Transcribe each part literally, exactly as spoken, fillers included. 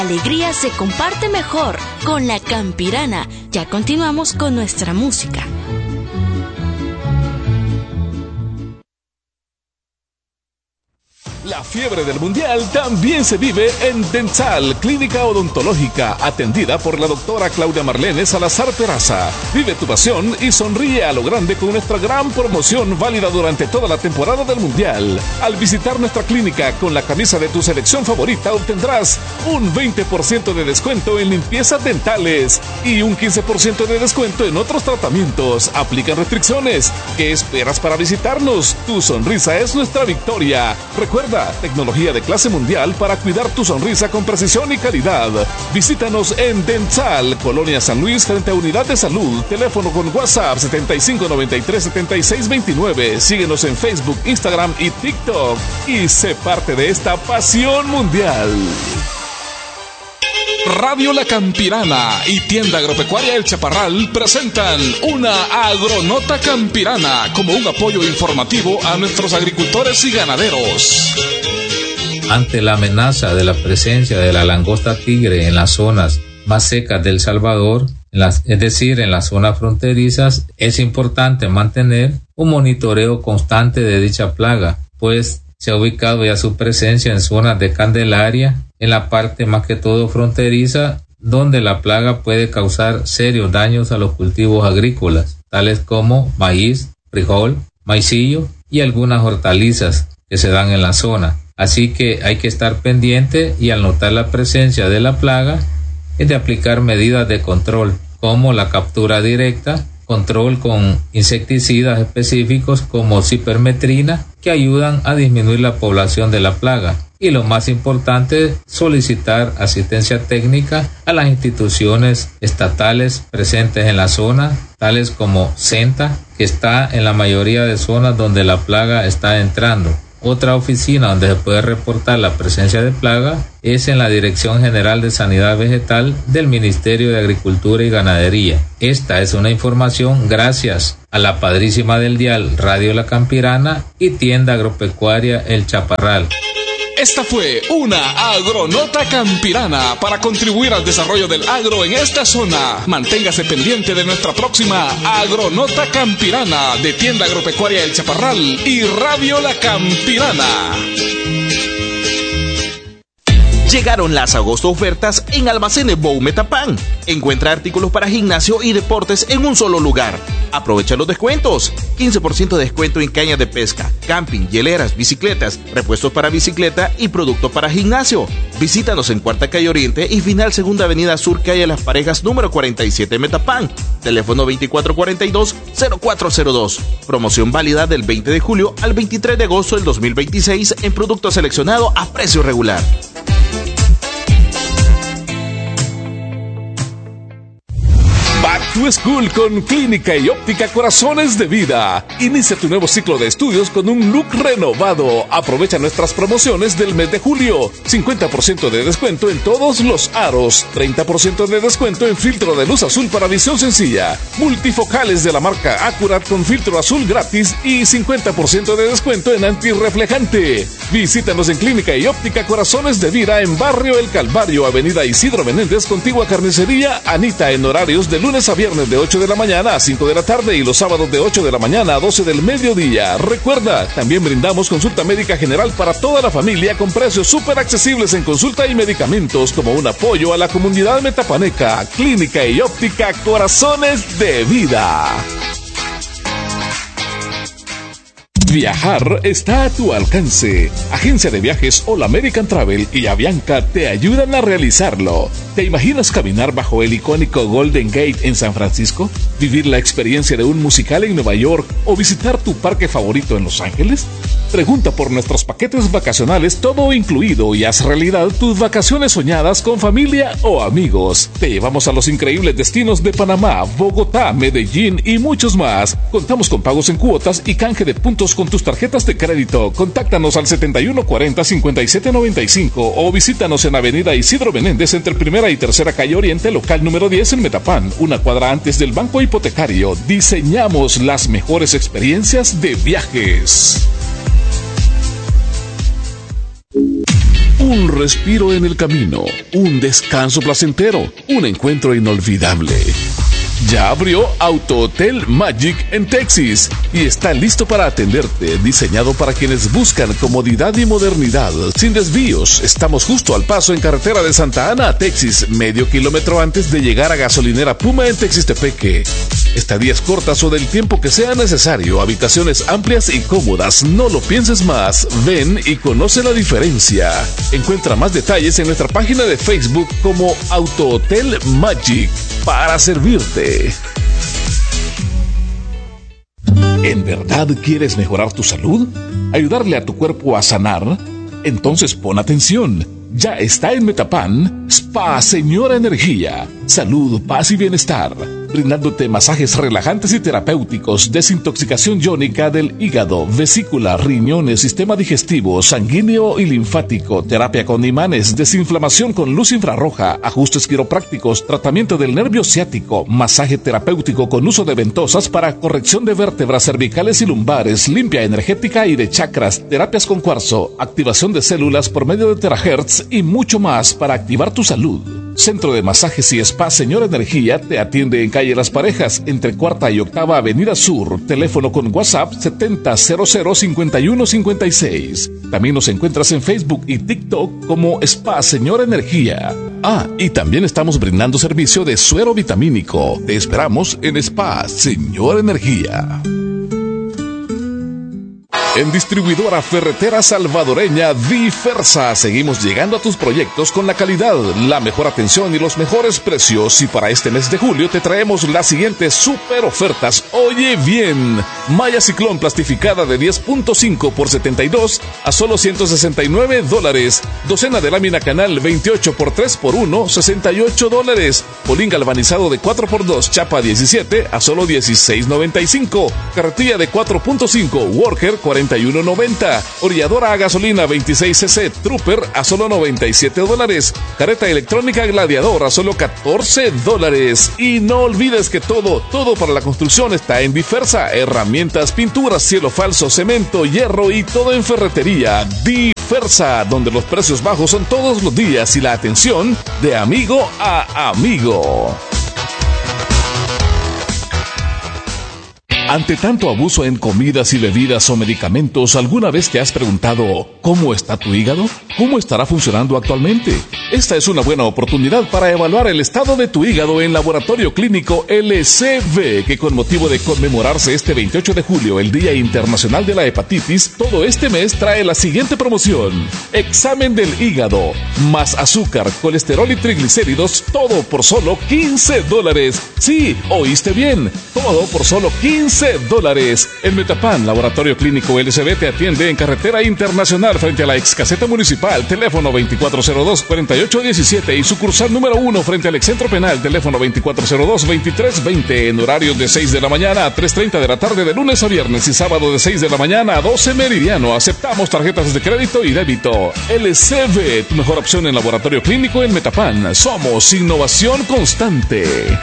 La alegría se comparte mejor con La Campirana. Ya continuamos con nuestra música. La fiebre del mundial también se vive en Dental, clínica odontológica, atendida por la doctora Claudia Marlene Salazar Peraza. Vive tu pasión y sonríe a lo grande con nuestra gran promoción válida durante toda la temporada del mundial. Al visitar nuestra clínica con la camisa de tu selección favorita obtendrás un veinte por ciento de descuento en limpiezas dentales y un quince por ciento de descuento en otros tratamientos. Aplican restricciones. ¿Qué esperas para visitarnos? Tu sonrisa es nuestra victoria. Recuerda, tecnología de clase mundial para cuidar tu sonrisa con precisión y calidad. Visítanos en Dental, Colonia San Luis, frente a Unidad de Salud. Teléfono con WhatsApp setenta y cinco noventa y tres setenta y seis veintinueve. Síguenos en Facebook, Instagram y TikTok. Y sé parte de esta pasión mundial. Radio La Campirana y Tienda Agropecuaria El Chaparral presentan una Agronota Campirana como un apoyo informativo a nuestros agricultores y ganaderos. Ante la amenaza de la presencia de la langosta tigre en las zonas más secas de El Salvador, en las, es decir, en las zonas fronterizas, es importante mantener un monitoreo constante de dicha plaga, pues se ha ubicado ya su presencia en zonas de Candelaria, en la parte más que todo fronteriza, donde la plaga puede causar serios daños a los cultivos agrícolas, tales como maíz, frijol, maicillo y algunas hortalizas que se dan en la zona. Así que hay que estar pendiente y al notar la presencia de la plaga, es de aplicar medidas de control, como la captura directa, control con insecticidas específicos como cipermetrina, que ayudan a disminuir la población de la plaga. Y lo más importante, solicitar asistencia técnica a las instituciones estatales presentes en la zona, tales como SENTA, que está en la mayoría de zonas donde la plaga está entrando. Otra oficina donde se puede reportar la presencia de plaga es en la Dirección General de Sanidad Vegetal del Ministerio de Agricultura y Ganadería. Esta es una información gracias a la padrísima del dial Radio La Campirana y Tienda Agropecuaria El Chaparral. Esta fue una Agronota Campirana para contribuir al desarrollo del agro en esta zona. Manténgase pendiente de nuestra próxima Agronota Campirana de Tienda Agropecuaria El Chaparral y Radio La Campirana. Llegaron las agosto ofertas en Almacenes Bou Metapán. Encuentra artículos para gimnasio y deportes en un solo lugar. Aprovecha los descuentos. quince por ciento de descuento en cañas de pesca, camping, hieleras, bicicletas, repuestos para bicicleta y productos para gimnasio. Visítanos en Cuarta Calle Oriente y Final Segunda Avenida Sur, Calle Las Parejas, número cuarenta y siete Metapán. Teléfono veinticuatro cuarenta y dos cero cuatro cero dos. Promoción válida del veinte de julio al veintitrés de agosto del dos mil veintiséis en producto seleccionado a precio regular. Back to School con Clínica y Óptica Corazones de Vida. Inicia tu nuevo ciclo de estudios con un look renovado. Aprovecha nuestras promociones del mes de julio. cincuenta por ciento de descuento en todos los aros. treinta por ciento de descuento en filtro de luz azul para visión sencilla. Multifocales de la marca Accurat con filtro azul gratis y cincuenta por ciento de descuento en antirreflejante. Visítanos en Clínica y Óptica Corazones de Vida en Barrio El Calvario, Avenida Isidro Menéndez, contigua Carnicería Anita, en horarios de lunes a viernes de ocho de la mañana a cinco de la tarde y los sábados de ocho de la mañana a doce del mediodía. Recuerda, también brindamos consulta médica general para toda la familia con precios súper accesibles en consulta y medicamentos como un apoyo a la comunidad metapaneca. Clínica y Óptica Corazones de Vida. Viajar está a tu alcance. Agencia de Viajes All American Travel y Avianca te ayudan a realizarlo. ¿Te imaginas caminar bajo el icónico Golden Gate en San Francisco? ¿Vivir la experiencia de un musical en Nueva York o visitar tu parque favorito en Los Ángeles? Pregunta por nuestros paquetes vacacionales todo incluido y haz realidad tus vacaciones soñadas con familia o amigos. Te llevamos a los increíbles destinos de Panamá, Bogotá, Medellín y muchos más. Contamos con pagos en cuotas y canje de puntos con tus tarjetas de crédito. Contáctanos al setenta y uno cuarenta cincuenta y siete noventa y cinco o visítanos en Avenida Isidro Menéndez entre Primera y Tercera Calle Oriente, local número diez en Metapán, una cuadra antes del Banco Hipotecario. Diseñamos las mejores experiencias de viajes. un respiro en el camino, un descanso placentero, un encuentro inolvidable. Ya abrió Auto Hotel Magic en Texas y está listo para atenderte, diseñado para quienes buscan comodidad y modernidad, sin desvíos. Estamos justo al paso en carretera de Santa Ana a Texas, medio kilómetro antes de llegar a gasolinera Puma en Texistepeque. Estadías cortas o del tiempo que sea necesario, habitaciones amplias y cómodas. No lo pienses más, ven y conoce la diferencia. Encuentra más detalles en nuestra página de Facebook como Auto Hotel Magic, para servirte. ¿En verdad quieres mejorar tu salud? ¿Ayudarle a tu cuerpo a sanar? Entonces pon atención. Ya está en Metapan Spa Señora Energía. Salud, paz y bienestar, brindándote masajes relajantes y terapéuticos, desintoxicación iónica del hígado, vesícula, riñones, sistema digestivo, sanguíneo y linfático, terapia con imanes, desinflamación con luz infrarroja, ajustes quiroprácticos, tratamiento del nervio ciático, masaje terapéutico con uso de ventosas para corrección de vértebras cervicales y lumbares, limpia energética y de chakras, terapias con cuarzo, activación de células por medio de terahertz y mucho más para activar tu salud. Centro de Masajes y Spa Señora Energía te atiende en calle Las Parejas, entre Cuarta y Octava Avenida Sur. Teléfono con WhatsApp setenta cero cero cincuenta y uno cincuenta y seis. También nos encuentras en Facebook y TikTok como Spa Señora Energía. Ah, y también estamos brindando servicio de suero vitamínico. Te esperamos en Spa Señora Energía. En Distribuidora Ferretera Salvadoreña Diversa seguimos llegando a tus proyectos con la calidad, la mejor atención y los mejores precios, y para este mes de julio te traemos las siguientes super ofertas. Oye bien, malla ciclón plastificada de diez punto cinco por setenta y dos a solo ciento sesenta y nueve dólares, docena de lámina canal veintiocho por tres por uno, sesenta y ocho dólares, polín galvanizado de cuatro por dos chapa diecisiete a solo dieciséis noventa y cinco, carretilla de cuatro punto cinco Worker cuarenta y uno noventa, orilladora a gasolina veintiséis cc Trooper a solo noventa y siete dólares, carreta electrónica Gladiador a solo catorce dólares. Y no olvides que todo, todo para la construcción está en Diversa, herramientas, pinturas, cielo falso, cemento, hierro y todo en ferretería. Diversa, donde los precios bajos son todos los días y la atención de amigo a amigo. Ante tanto abuso en comidas y bebidas o medicamentos, ¿alguna vez te has preguntado cómo está tu hígado? ¿Cómo estará funcionando actualmente? Esta es una buena oportunidad para evaluar el estado de tu hígado en Laboratorio Clínico L C V, que con motivo de conmemorarse este veintiocho de julio, el Día Internacional de la Hepatitis, todo este mes trae la siguiente promoción. Examen del hígado, más azúcar, colesterol y triglicéridos, todo por solo quince dólares. Sí, oíste bien, todo por solo quince dólares. En Metapan, Laboratorio Clínico L C V te atiende en Carretera Internacional frente a la ex caseta municipal, teléfono veinticuatro cero dos cuarenta y ocho diecisiete, y sucursal número uno frente al ex centro penal, teléfono veinticuatro cero dos veintitrés veinte, en horarios de seis de la mañana a tres treinta de la tarde de lunes a viernes y sábado de seis de la mañana a doce meridiano. Aceptamos tarjetas de crédito y débito. L C V, tu mejor opción en Laboratorio Clínico en Metapan. Somos innovación constante.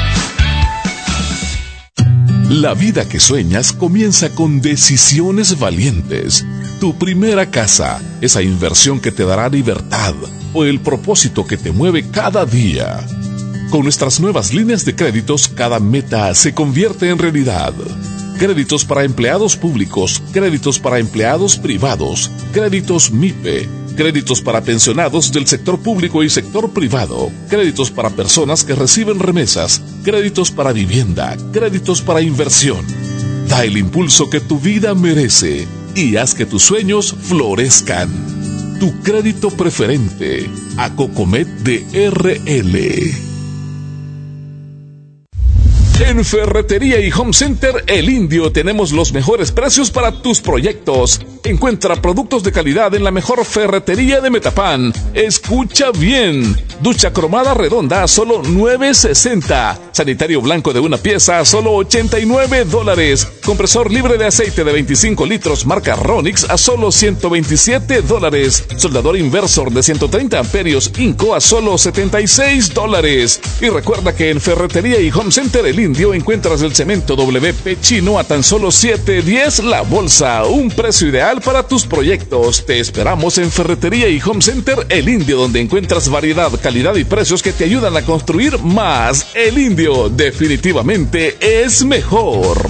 La vida que sueñas comienza con decisiones valientes. Tu primera casa, esa inversión que te dará libertad, o el propósito que te mueve cada día. Con nuestras nuevas líneas de créditos, cada meta se convierte en realidad. Créditos para empleados públicos, créditos para empleados privados, créditos M I P E, créditos para pensionados del sector público y sector privado, créditos para personas que reciben remesas, créditos para vivienda, créditos para inversión. Da el impulso que tu vida merece y haz que tus sueños florezcan. Tu crédito preferente, Acocomet de R L. En Ferretería y Home Center El Indio tenemos los mejores precios para tus proyectos. Encuentra productos de calidad en la mejor ferretería de Metapan. Escucha bien. Ducha cromada redonda a solo nueve sesenta. Sanitario blanco de una pieza a solo ochenta y nueve dólares. Compresor libre de aceite de veinticinco litros marca Ronix a solo ciento veintisiete dólares. Soldador inversor de ciento treinta amperios Inco a solo setenta y seis dólares. Y recuerda que en Ferretería y Home Center El Indio encuentras el cemento W P chino a tan solo siete diez la bolsa. Un precio ideal ideal para tus proyectos. Te esperamos en Ferretería y Home Center El Indio, donde encuentras variedad, calidad y precios que te ayudan a construir más. El Indio definitivamente es mejor.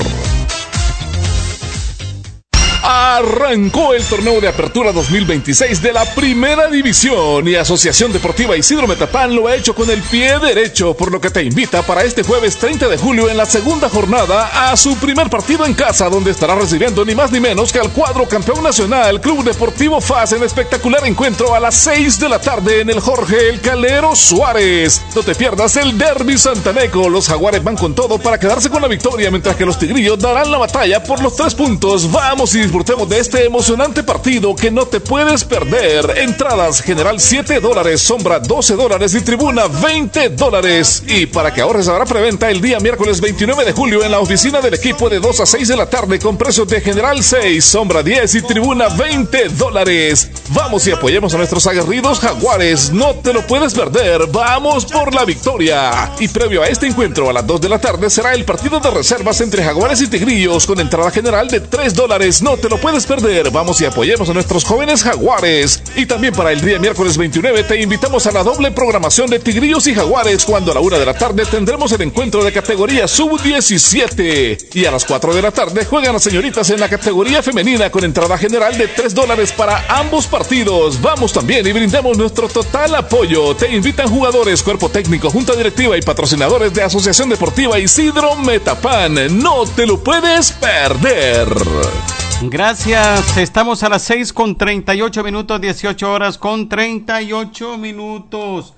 Arrancó el torneo de apertura dos mil veintiséis de la Primera División y Asociación Deportiva Isidro Metapán lo ha hecho con el pie derecho, por lo que te invita para este jueves treinta de julio en la segunda jornada a su primer partido en casa, donde estará recibiendo ni más ni menos que al cuadro campeón nacional Club Deportivo F A S en espectacular encuentro a las seis de la tarde en el Jorge El Calero Suárez. No te pierdas el derbi santaneco. Los jaguares van con todo para quedarse con la victoria, mientras que los tigrillos darán la batalla por los tres puntos. Vamos y disfrutemos de este emocionante partido que no te puedes perder. Entradas general siete dólares, sombra doce dólares y tribuna veinte dólares. Y para que ahorres habrá preventa el día miércoles veintinueve de julio en la oficina del equipo de dos a seis de la tarde con precios de general seis, sombra diez y tribuna veinte dólares. Vamos y apoyemos a nuestros aguerridos jaguares. No te lo puedes perder. Vamos por la victoria. Y previo a este encuentro a las dos de la tarde será el partido de reservas entre jaguares y tigrillos con entrada general de tres dólares. No te lo puedes perder. Vamos y apoyemos a nuestros jóvenes jaguares. Y también para el día miércoles veintinueve te invitamos a la doble programación de tigrillos y jaguares, cuando a la una de la tarde tendremos el encuentro de categoría sub diecisiete y a las cuatro de la tarde juegan las señoritas en la categoría femenina con entrada general de tres dólares para ambos partidos. Vamos también y brindemos nuestro total apoyo. Te invitan jugadores, cuerpo técnico, junta directiva y patrocinadores de Asociación Deportiva Isidro Metapán. No te lo puedes perder. Gracias, estamos a las seis con treinta y ocho minutos, dieciocho horas con treinta y ocho minutos.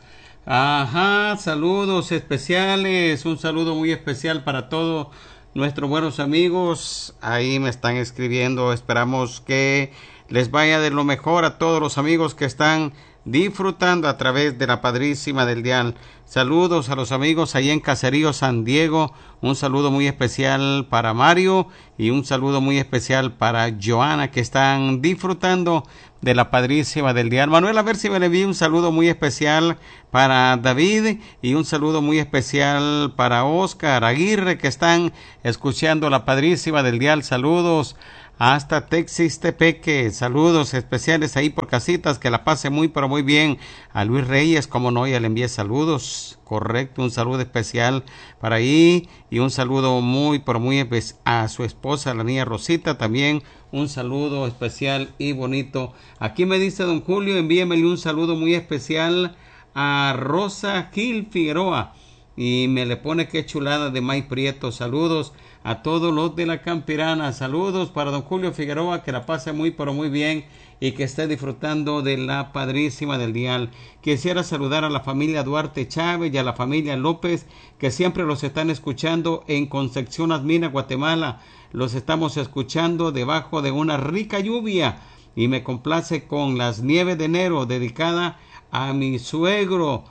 Ajá, saludos especiales, un saludo muy especial para todos nuestros buenos amigos. Ahí me están escribiendo, esperamos que les vaya de lo mejor a todos los amigos que están disfrutando a través de la Padrísima del Dial. Saludos a los amigos ahí en Caserío San Diego, un saludo muy especial para Mario y un saludo muy especial para Joana, que están disfrutando de la Padrísima del Dial. Manuel, a ver si me le vi un saludo muy especial para David y un saludo muy especial para Oscar Aguirre, que están escuchando la Padrísima del Dial. Saludos hasta Texis-Tepeque, saludos especiales ahí por casitas, que la pase muy pero muy bien. A Luis Reyes, como no, ya le envié saludos, correcto, un saludo especial para ahí y un saludo muy pero muy a su esposa, la niña Rosita, también un saludo especial y bonito. Aquí me dice don Julio, envíemele un saludo muy especial a Rosa Gil Figueroa y me le pone qué chulada de May Prieto. Saludos a todos los de la Campirana, saludos para don Julio Figueroa, que la pase muy pero muy bien y que esté disfrutando de la Padrísima del Dial. Quisiera saludar a la familia Duarte Chávez y a la familia López, que siempre los están escuchando en Concepción Azmina, Guatemala. Los estamos escuchando debajo de una rica lluvia y me complace con las nieves de enero, dedicada a mi suegro,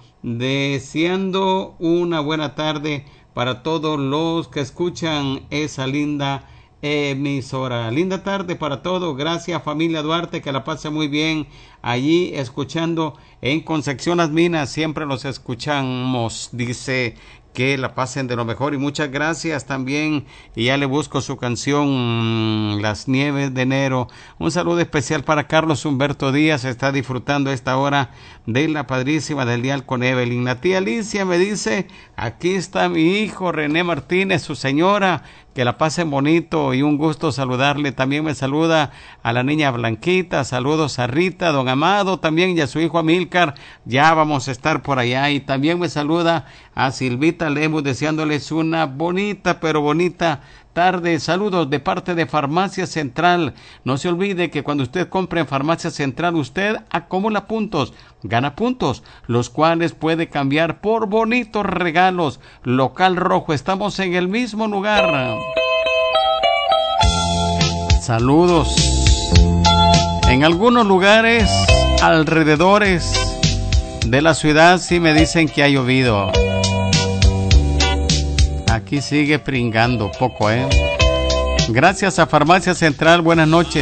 deseando una buena tarde para todos los que escuchan esa linda emisora. Linda tarde para todos. Gracias, familia Duarte, que la pase muy bien allí escuchando en Concepción Las Minas. Siempre los escuchamos, dice que la pasen de lo mejor y muchas gracias también. Y ya le busco su canción Las Nieves de Enero. Un saludo especial para Carlos Humberto Díaz, está disfrutando esta hora de la Padrísima del Dial con Evelyn. La tía Alicia me dice, aquí está mi hijo René Martínez, su señora, que la pasen bonito y un gusto saludarle. También me saluda a la niña Blanquita, saludos a Rita, don Amado también y a su hijo Amílcar, ya vamos a estar por allá. Y también me saluda a Silvita Lemus, deseándoles una bonita pero bonita tarde. Saludos de parte de Farmacia Central. No se olvide que cuando usted compre en Farmacia Central, usted acumula puntos, gana puntos, los cuales puede cambiar por bonitos regalos. Local Rojo, estamos en el mismo lugar. Saludos. En algunos lugares alrededores de la ciudad sí me dicen que ha llovido. Aquí sigue pringando poco, ¿eh? Gracias a Farmacia Central, buenas noches.